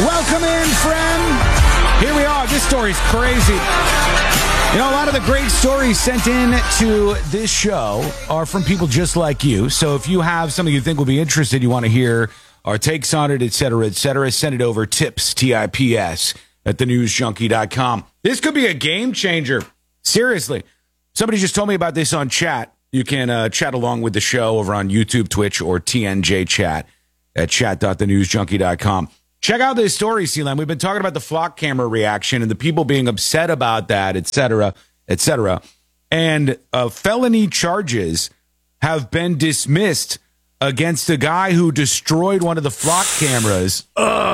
Welcome in, friend. Here we are. This story's crazy. You know, a lot of the great stories sent in to this show are from people just like you. So if you have something you think will be interested, you want to hear our takes on it, et cetera, send it over. Tips, T-I-P-S, at thenewsjunkie.com. This could be a game changer. Seriously. Somebody just told me about this on chat. You can chat along with the show over on YouTube, Twitch, or TNJ chat at chat.thenewsjunkie.com. Check out this story, Sealand. We've been talking about the flock camera reaction and the people being upset about that, et cetera, et cetera. And felony charges have been dismissed against the guy who destroyed one of the flock cameras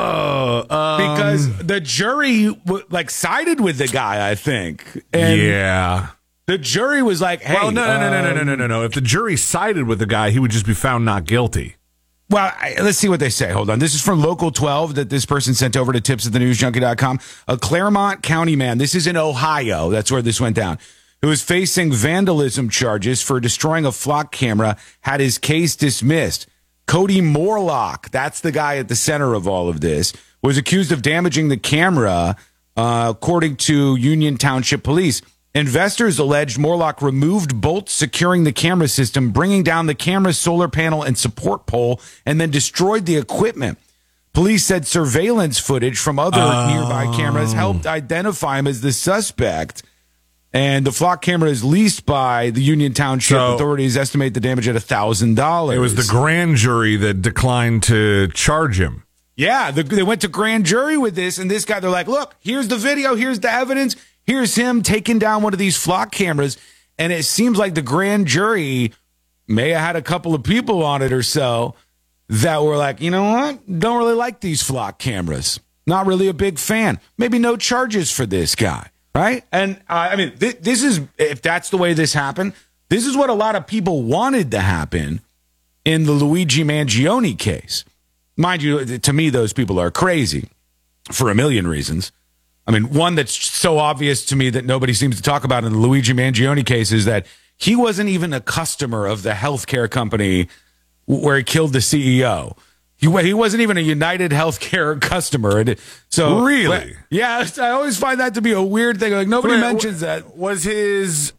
because the jury sided with the guy, I think. And yeah. The jury was like, hey. Well, no. If the jury sided with the guy, he would just be found not guilty. Well, let's see what they say. Hold on. This is from Local 12 that this person sent over to tips at thenewsjunkie.com. A Claremont County man, this is in Ohio, that's where this went down, who is facing vandalism charges for destroying a flock camera, had his case dismissed. Cody Morlock, that's the guy at the center of all of this, was accused of damaging the camera, according to Union Township Police. Investors alleged Morlock removed bolts securing the camera system, bringing down the camera's solar panel and support pole, and then destroyed the equipment. Police said surveillance footage from other nearby cameras helped identify him as the suspect. And the flock camera is leased by the Union Township. Authorities estimate the damage at $1,000. It was the grand jury that declined to charge him. Yeah, they went to grand jury with this, and this guy, they're like, look, here's the video, here's the evidence. Here's him taking down one of these flock cameras, and it seems like the grand jury may have had a couple of people on it or so that were like, you know what? Don't really like these flock cameras. Not really a big fan. Maybe no charges for this guy, right? And this is, if that's the way this happened, this is what a lot of people wanted to happen in the Luigi Mangione case. Mind you, to me, those people are crazy for a million reasons. I mean, one that's so obvious to me that nobody seems to talk about in the Luigi Mangione case is that he wasn't even a customer of the healthcare company where he killed the CEO. He wasn't even a United Healthcare customer. And so, really? Yeah, I always find that to be a weird thing. Like, nobody mentions that. Was his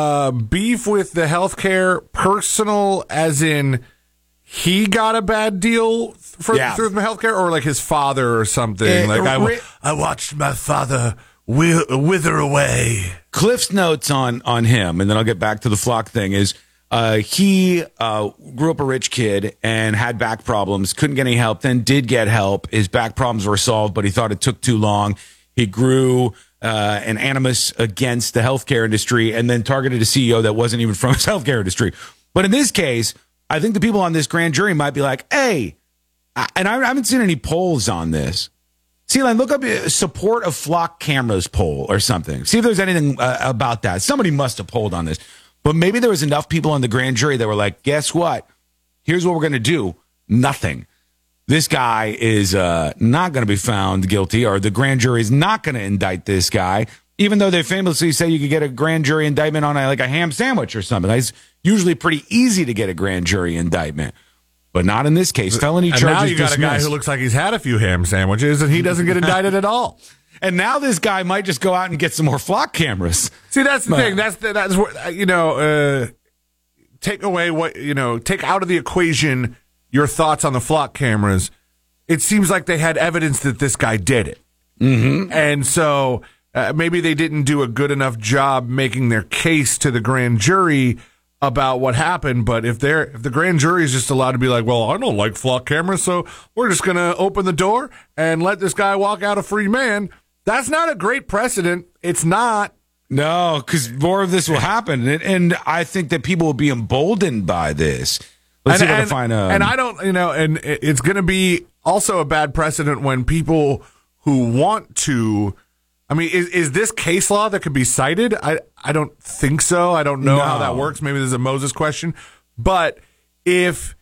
beef with the healthcare personal, as in he got a bad deal through the healthcare, or like his father or something? I watched my father wither away. Cliff's notes on him, and then I'll get back to the flock thing, is he grew up a rich kid and had back problems, couldn't get any help, then did get help. His back problems were solved, but he thought it took too long. He grew an animus against the healthcare industry and then targeted a CEO that wasn't even from his healthcare industry. But in this case, I think the people on this grand jury might be like, hey, and I haven't seen any polls on this. Sealand, look up support of flock cameras poll or something. See if there's anything about that. Somebody must have polled on this. But maybe there was enough people on the grand jury that were like, guess what? Here's what we're going to do. Nothing. This guy is not going to be found guilty, or the grand jury is not going to indict this guy, even though they famously say you could get a grand jury indictment on a ham sandwich or something. It's usually pretty easy to get a grand jury indictment. But not in this case. Felony charges now you got dismissed. A guy who looks like he's had a few ham sandwiches, and he doesn't get indicted at all. And now this guy might just go out and get some more flock cameras. See, that's the thing. That's what, take away take out of the equation your thoughts on the flock cameras. It seems like they had evidence that this guy did it. Mm-hmm. And so maybe they didn't do a good enough job making their case to the grand jury about what happened. But if the grand jury is just allowed to be like, well, I don't like flock cameras, so we're just going to open the door and let this guy walk out a free man, that's not a great precedent. It's not. No, because more of this will happen. And I think that people will be emboldened by this. Let's see if I can find a... And I don't, and it's going to be also a bad precedent when people who want to... I mean, is this case law that could be cited? I don't think so. I don't know how that works. Maybe there's a Moses question. But if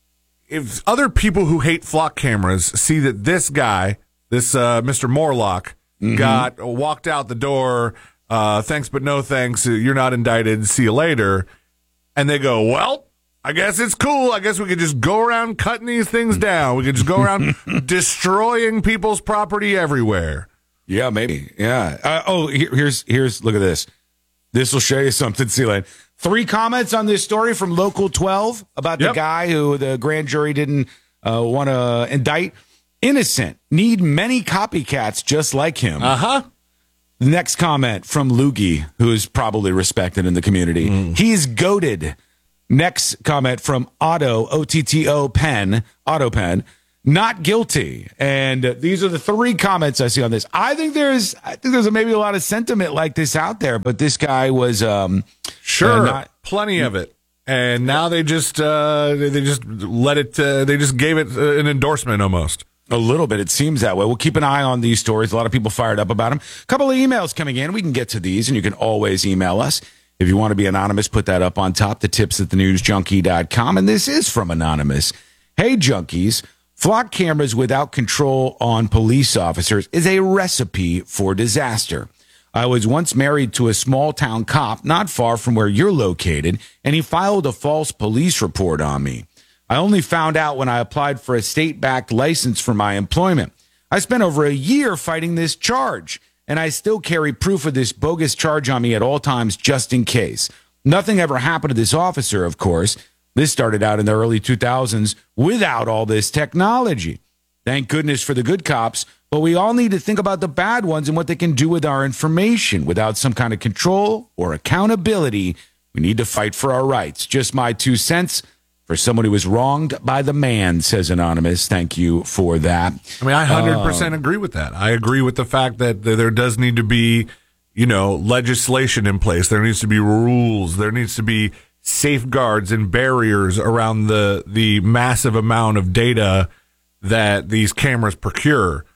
other people who hate flock cameras see that this guy, this Mr. Morlock, got walked out the door, thanks but no thanks, you're not indicted, see you later, and they go, well, I guess it's cool. I guess we could just go around cutting these things down. We could just go around destroying people's property everywhere. Yeah, maybe. Yeah. Here's look at this. This will show you something, Sealand. 3 comments on this story from Local 12 about the guy who the grand jury didn't want to indict. Innocent. Need many copycats just like him. Next comment from Loogie, who is probably respected in the community. He's goated. Next comment from Otto, O-T-T-O Pen, Otto Pen. Not guilty. And these are the 3 comments I see on this. I think there's maybe a lot of sentiment like this out there, but this guy was plenty of it. And now they just let it. They just gave it an endorsement almost. A little bit. It seems that way. We'll keep an eye on these stories. A lot of people fired up about them. A couple of emails coming in. We can get to these, and you can always email us. If you want to be anonymous, put that up on top, the tips at thenewsjunkie.com. And this is from Anonymous. Hey, junkies. Flock cameras without control on police officers is a recipe for disaster. I was once married to a small town cop not far from where you're located, and he filed a false police report on me. I only found out when I applied for a state-backed license for my employment. I spent over a year fighting this charge, and I still carry proof of this bogus charge on me at all times just in case. Nothing ever happened to this officer, of course. This started out in the early 2000s without all this technology. Thank goodness for the good cops, but we all need to think about the bad ones and what they can do with our information. Without some kind of control or accountability, we need to fight for our rights. Just my 2 cents for someone who was wronged by the man, says Anonymous. Thank you for that. I mean, I 100% agree with that. I agree with the fact that there does need to be, legislation in place. There needs to be rules. There needs to be safeguards and barriers around the massive amount of data that these cameras procure.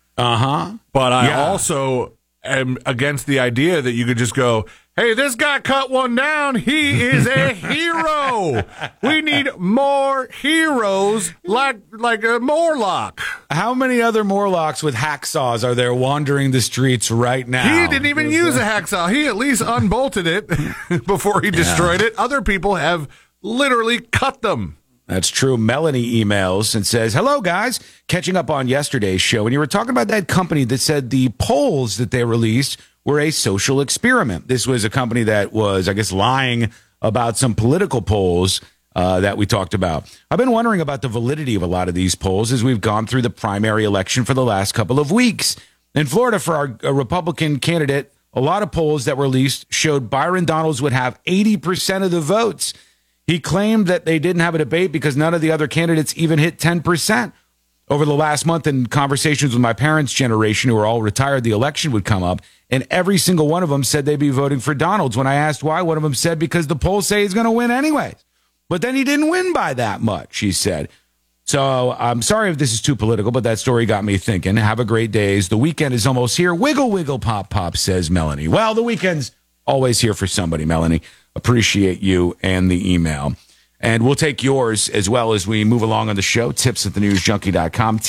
But I also am against the idea that you could just go, hey, this guy cut one down. He is a hero. We need more heroes like a Morlock. How many other Morlocks with hacksaws are there wandering the streets right now? He didn't even use a hacksaw. He at least unbolted it before he destroyed it. Other people have literally cut them. That's true. Melanie emails and says, hello, guys. Catching up on yesterday's show, and you were talking about that company that said the polls that they released were a social experiment. This was a company that was, I guess, lying about some political polls that we talked about. I've been wondering about the validity of a lot of these polls as we've gone through the primary election for the last couple of weeks. In Florida, for our Republican candidate, a lot of polls that were released showed Byron Donalds would have 80% of the votes. He claimed that they didn't have a debate because none of the other candidates even hit 10%. Over the last month, in conversations with my parents' generation, who are all retired, the election would come up, and every single one of them said they'd be voting for Donalds. When I asked why, one of them said because the polls say he's going to win anyways. But then he didn't win by that much, he said. So I'm sorry if this is too political, but that story got me thinking. Have a great day. The weekend is almost here. Wiggle, wiggle, pop, pop, says Melanie. Well, the weekend's always here for somebody, Melanie. Appreciate you and the email. And we'll take yours as well as we move along on the show. Tips at thenewsjunkie.com.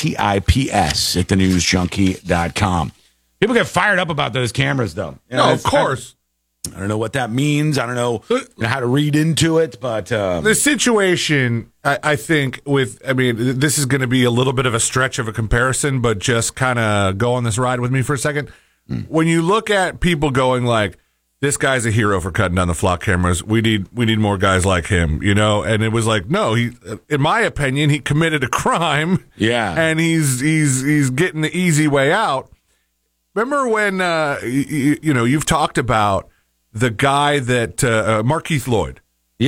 TIPS at thenewsjunkie.com. People get fired up about those cameras, though. No, of course. I don't know what that means. I don't know how to read into it, but the situation, I think, this is going to be a little bit of a stretch of a comparison, but just kind of go on this ride with me for a second. When you look at people going like, this guy's a hero for cutting down the flock cameras. We need more guys like him, And it was like, no, he, in my opinion, he committed a crime. Yeah, and he's getting the easy way out. Remember when you've talked about the guy that Markeith Lloyd,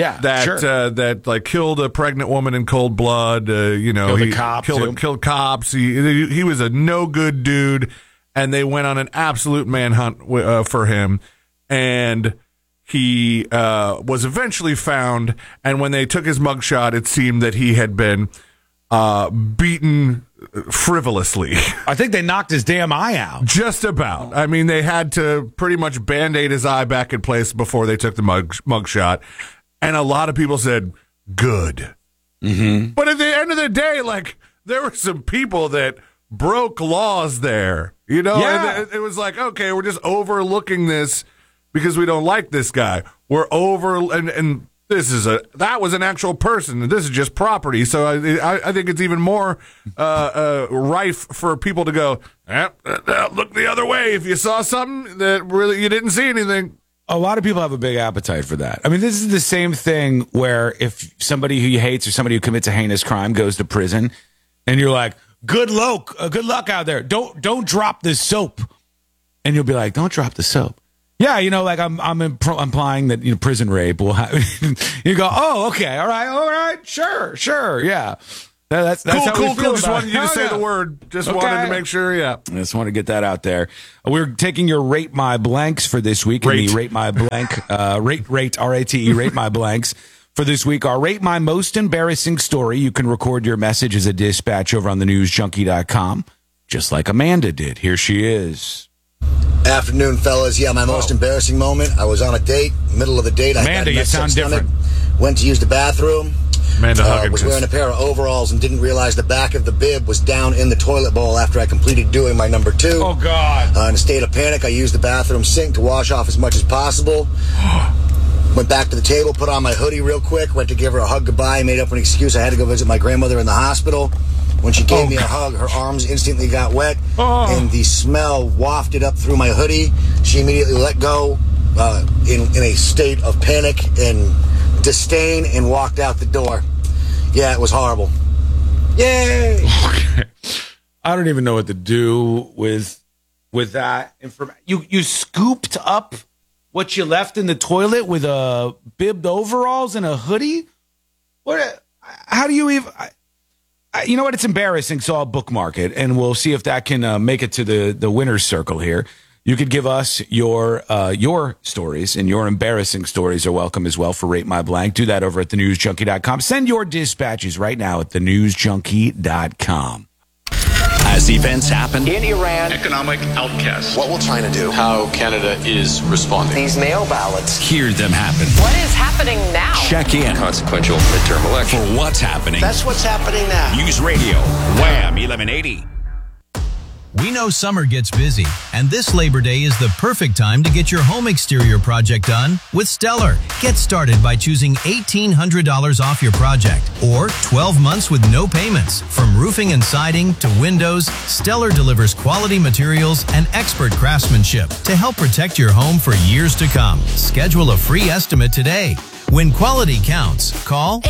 that killed a pregnant woman in cold blood. Killed cops. He was a no good dude, and they went on an absolute manhunt for him. And he was eventually found, and when they took his mugshot, it seemed that he had been beaten frivolously. I think they knocked his damn eye out. Just about. I mean, they had to pretty much Band-Aid his eye back in place before they took the mugshot. And a lot of people said, good. Mm-hmm. But at the end of the day, there were some people that broke laws there. Yeah. And it was like, okay, we're just overlooking this because we don't like this guy. And that was an actual person. This is just property. So I think it's even more rife for people to go, look the other way if you saw something that really you didn't see anything. A lot of people have a big appetite for that. I mean, this is the same thing where if somebody who you hate or somebody who commits a heinous crime goes to prison, and you're like, good luck out there. Don't drop this soap. And you'll be like, don't drop the soap. Yeah, like I'm implying that prison rape will happen. You go, oh, okay, all right, sure, yeah. That's cool, how cool. Just wanted you to say the word. Just wanted to make sure, yeah. I just want to get that out there. We're taking your Rate My Blanks for this week. Rate. The Rate My Blank, rate, R-A-T-E, Rate My Blanks for this week. Our Rate My Most Embarrassing Story. You can record your message as a dispatch over on thenewsjunkie.com, just like Amanda did. Here she is. Afternoon, fellas. Yeah, my most embarrassing moment. I was on a date, middle of the date. Amanda, you sound different. Went to use the bathroom. Amanda was wearing a pair of overalls and didn't realize the back of the bib was down in the toilet bowl after I completed doing my number 2. Oh, God. In a state of panic, I used the bathroom sink to wash off as much as possible. Went back to the table, put on my hoodie real quick, went to give her a hug goodbye, made up an excuse. I had to go visit my grandmother in the hospial. When she gave me a hug, her arms instantly got wet, and the smell wafted up through my hoodie. She immediately let go in a state of panic and disdain and walked out the door. Yeah, it was horrible. Yay! Okay. I don't even know what to do with that information. You scooped up what you left in the toilet with a bibbed overalls and a hoodie? What? How do you even... You know what? It's embarrassing, so I'll bookmark it, and we'll see if that can make it to the winner's circle here. You could give us your stories, and your embarrassing stories are welcome as well for Rate My Blank. Do that over at thenewsjunkie.com. Send your dispatches right now at thenewsjunkie.com. As events happen in Iran, economic outcasts, what we're trying to do, how Canada is responding, these mail ballots, hear them happen. What is happening now? Check in. Consequential midterm election. For what's happening. That's what's happening now. News Radio, Wham 1180. We know summer gets busy, and this Labor Day is the perfect time to get your home exterior project done with Stellar. Get started by choosing $1,800 off your project or 12 months with no payments. From roofing and siding to windows, Stellar delivers quality materials and expert craftsmanship to help protect your home for years to come. Schedule a free estimate today. When quality counts, call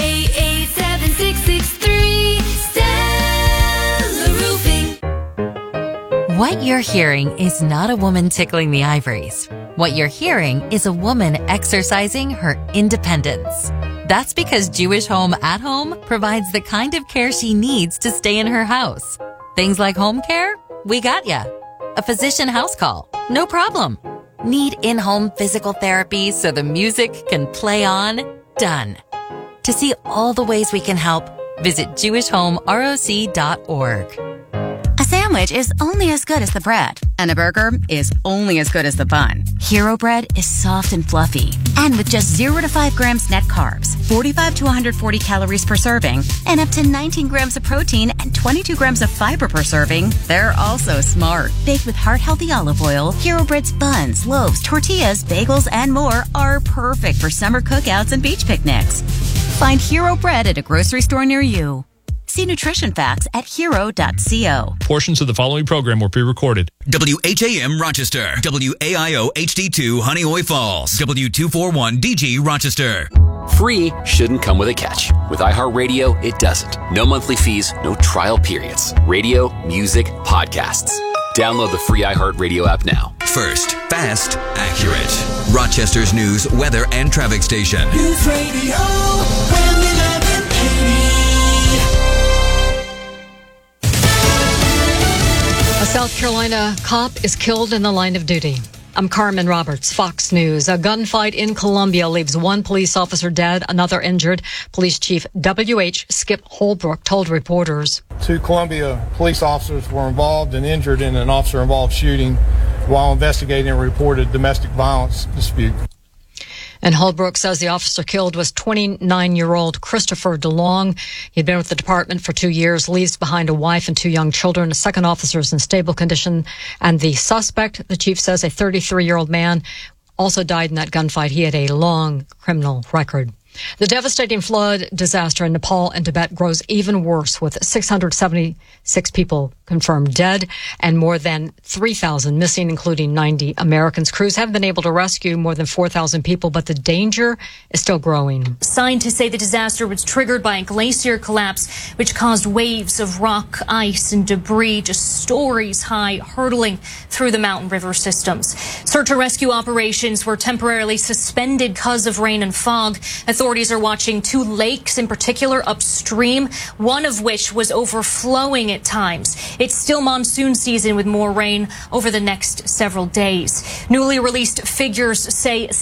888-7663 Stellar Roofing. What you're hearing is not a woman tickling the ivories. What you're hearing is a woman exercising her independence. That's because Jewish Home at Home provides the kind of care she needs to stay in her house. Things like home care? We got ya. A physician house call? No problem. Need in-home physical therapy so the music can play on? Done. To see all the ways we can help, visit jewishhomeroc.org. A sandwich is only as good as the bread, and a burger is only as good as the bun. Hero Bread is soft and fluffy, and with just 0 to 5 grams net carbs, 45 to 140 calories per serving, and up to 19 grams of protein and 22 grams of fiber per serving, they're also smart. Baked with heart-healthy olive oil, Hero Bread's buns, loaves, tortillas, bagels, and more are perfect for summer cookouts and beach picnics. Find Hero Bread at a grocery store near you. See nutrition facts at hero.co. Portions of the following program were pre-recorded. WHAM Rochester, WAIO HD2 Honeoye Falls, W241DG Rochester. Free shouldn't come with a catch. With iHeartRadio, it doesn't. No monthly fees, no trial periods. Radio, music, podcasts. Download the free iHeartRadio app now. First, fast, accurate. Rochester's news, weather, and traffic station. News Radio, Wham 1180. A South Carolina cop is killed in the line of duty. I'm Carmen Roberts, Fox News. A gunfight in Columbia leaves one police officer dead, another injured. Police Chief W.H. Skip Holbrook told reporters. 2 Columbia police officers were involved and injured in an officer-involved shooting while investigating a reported domestic violence dispute. And Holbrook says the officer killed was 29-year-old Christopher DeLong. He'd been with the department for 2 years, leaves behind a wife and 2 young children. A second officer is in stable condition. And the suspect, the chief says, a 33-year-old man, also died in that gunfight. He had a long criminal record. The devastating flood disaster in Nepal and Tibet grows even worse, with 676 people confirmed dead and more than 3,000 missing, including 90 Americans. Crews haven't been able to rescue more than 4,000 people, but the danger is still growing. Scientists say the disaster was triggered by a glacier collapse, which caused waves of rock, ice, and debris, just stories high, hurtling through the mountain river systems. Search and rescue operations were temporarily suspended because of rain and fog. Authorities are watching two lakes in particular upstream, one of which was overflowing at times. It's still monsoon season with more rain over the next several days. Newly released figures say